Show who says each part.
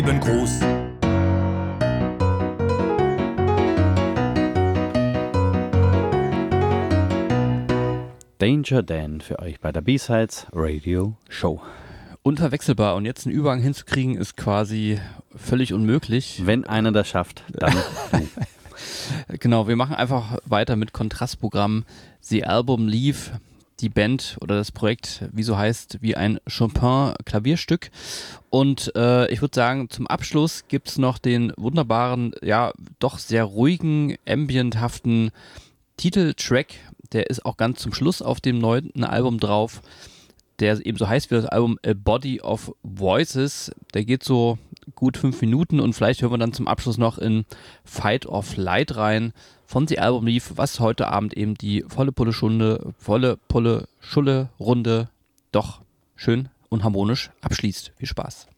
Speaker 1: Gruß.
Speaker 2: Danger Dan für euch bei der B-Sides Radio Show.
Speaker 3: Unverwechselbar, und jetzt einen Übergang hinzukriegen ist quasi völlig unmöglich.
Speaker 2: Wenn einer das schafft, dann du.
Speaker 3: Genau, wir machen einfach weiter mit Kontrastprogramm. The Album Leaf, die Band oder das Projekt, wie so heißt, wie ein Chopin-Klavierstück. Und ich würde sagen, zum Abschluss gibt es noch den wunderbaren, ja, doch sehr ruhigen, ambienthaften Titeltrack. Der ist auch ganz zum Schluss auf dem 9. Album drauf, der eben so heißt wie das Album A Body of Voices. Der geht so gut 5 Minuten, und vielleicht hören wir dann zum Abschluss noch in Fight or Flight rein von The Album Leaf, was heute Abend eben die volle Pulle Schulle Runde doch schön und harmonisch abschließt. Viel Spaß.